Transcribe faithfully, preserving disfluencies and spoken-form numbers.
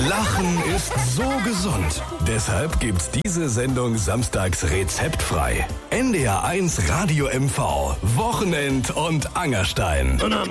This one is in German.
Lachen ist so gesund. Deshalb gibt's diese Sendung samstags rezeptfrei. N D R eins Radio M V. Wochenend und Angerstein.